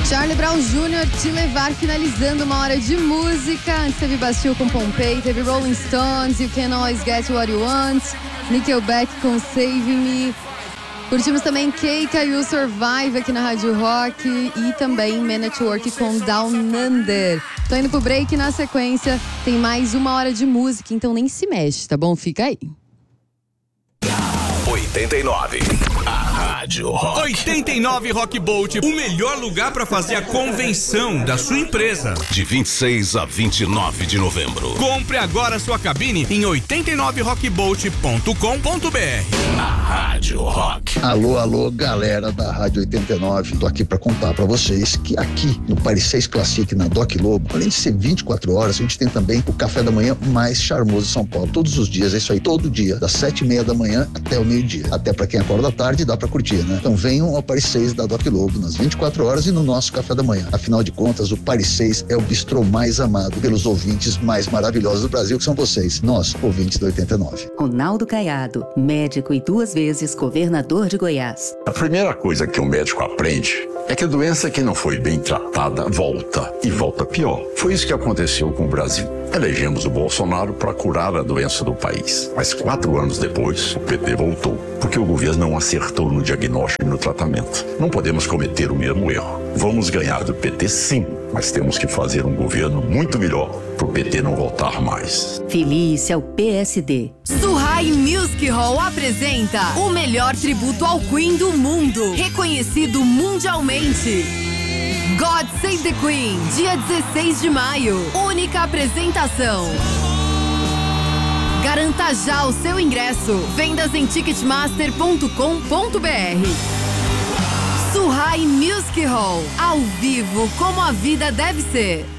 Charlie Brown Jr., Te Levar, finalizando uma hora de música. Antes teve Bastille com Pompeii, teve Rolling Stones, You Can Always Get What You Want, Nickelback com Save Me. Curtimos também Keika e o Survive aqui na Rádio Rock e também Man at Work com Down Under. Tô indo pro break, na sequência tem mais uma hora de música, então nem se mexe, tá bom? Fica aí. 89. A Rádio Rock. 89 Rock Bolt, o melhor lugar para fazer a convenção da sua empresa. De 26 a 29 de novembro. Compre agora sua cabine em 89rockbolt.com.br. A Rádio Rock. Alô, galera da Rádio 89. Tô aqui para contar para vocês que aqui no Paris 6 Classic, na Doc Lobo, além de ser 24 horas, a gente tem também o café da manhã mais charmoso de São Paulo. Todos os dias, é isso aí, todo dia, das 7h30 da manhã até o meio-dia. Até para quem acorda à tarde, dá para curtir, né? Então venham ao Paris 6 da Doc Lobo nas 24 horas e no nosso café da manhã. Afinal de contas, o Paris 6 é o bistrô mais amado pelos ouvintes mais maravilhosos do Brasil, que são vocês, nós, ouvintes do 89. Ronaldo Caiado, médico e 2 vezes governador de Goiás. A primeira coisa que um médico aprende é que a doença que não foi bem tratada volta, e volta pior. Foi isso que aconteceu com o Brasil. Elegemos o Bolsonaro para curar a doença do país. Mas 4 anos depois, o PT voltou, porque o governo não acertou no diagnóstico e no tratamento. Não podemos cometer o mesmo erro. Vamos ganhar do PT sim, mas temos que fazer um governo muito melhor para o PT não voltar mais. Feliz ao PSD. Surrai Music Hall apresenta o melhor tributo ao Queen do mundo, reconhecido mundialmente. God Save the Queen, dia 16 de maio, única apresentação. Garanta já o seu ingresso. Vendas em ticketmaster.com.br. Surrai Music Hall, ao vivo como a vida deve ser.